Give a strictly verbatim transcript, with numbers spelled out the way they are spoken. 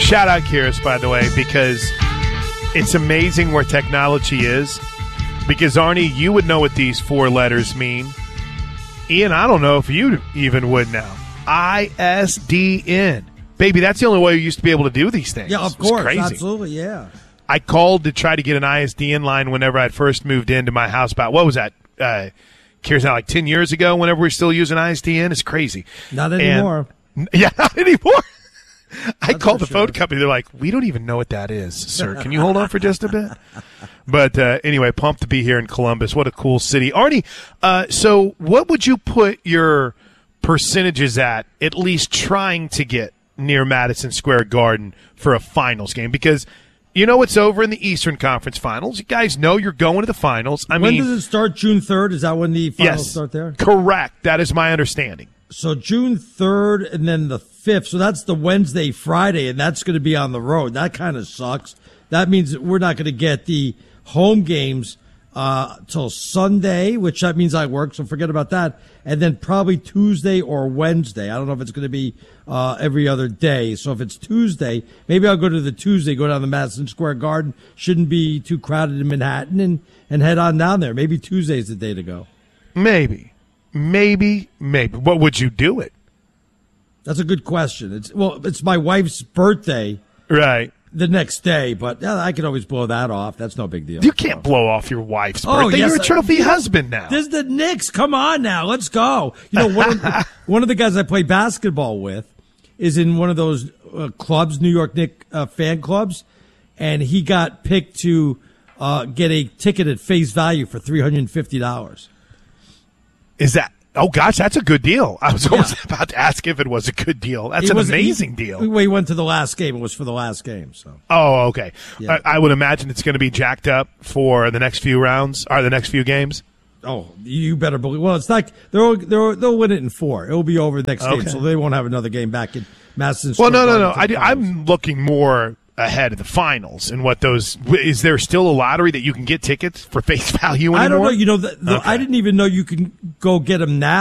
shout out Kyrus, by the way, because it's amazing where technology is. Because, Arnie, you would know what these four letters mean. Ian, I don't know if you even would now. I S D N. Baby, that's the only way you used to be able to do these things. Yeah, of course. Crazy. Absolutely, yeah. I called to try to get an I S D N line whenever I first moved into my house. About, what was that? Uh, Kyrus, now like ten years ago, whenever we were still using I S D N. It's crazy. Not anymore. And, yeah, not anymore. I That's called the sure. phone company. They're like, we don't even know what that is, sir. Can you hold on for just a bit? But uh, anyway, pumped to be here in Columbus. What a cool city. Arnie, uh, so what would you put your percentages at, at least trying to get near Madison Square Garden for a finals game? Because you know it's over in the Eastern Conference Finals. You guys know you're going to the finals. I when mean, does it start? June third? Is that when the finals yes, start there? Correct. That is my understanding. So June third and then the fifth. So that's the Wednesday, Friday, and that's going to be on the road. That kind of sucks. That means that we're not going to get the home games uh, till Sunday, which that means I work, so forget about that. And then probably Tuesday or Wednesday. I don't know if it's going to be uh, every other day. So if it's Tuesday, maybe I'll go to the Tuesday, go down to Madison Square Garden. Shouldn't be too crowded in Manhattan, and, and head on down there. Maybe Tuesday's the day to go. Maybe. Maybe, maybe. What would you do it? That's a good question. It's well, it's my wife's birthday Right. the next day, but yeah, I can always blow that off. That's no big deal. You can't blow off your wife's Oh, birthday. yes, You're a trophy I- husband now. This is the Knicks. Come on now, let's go. You know, one of, one of the guys I play basketball with is in one of those uh, clubs, New York Knicks uh, fan clubs, and he got picked to uh, get a ticket at face value for three hundred and fifty dollars. Is that? Oh gosh, that's a good deal. I was Yeah. almost about to ask if it was a good deal. That's It an was- amazing he, deal. We went to the last game. It was for the last game. So Oh, okay. Yeah. I, I would imagine it's going to be jacked up for the next few rounds or the next few games. oh, you better believe. Well, it's like they'll they'll they'll win it in four. It'll be over next game, Okay. so they won't have another game back in Madison Well, Square no, no, Garden no. until I, the finals. I'm looking more ahead of the finals and what those. Is there still a lottery that you can get tickets for face value anymore? I don't know. You know, the, the, Okay. I didn't even know you can go get them now.